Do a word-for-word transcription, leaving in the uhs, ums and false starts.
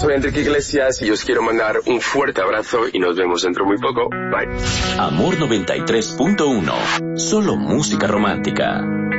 soy Enrique Iglesias y os quiero mandar un fuerte abrazo y nos vemos dentro muy poco. Bye. Amor noventa y tres punto uno. Solo música romántica.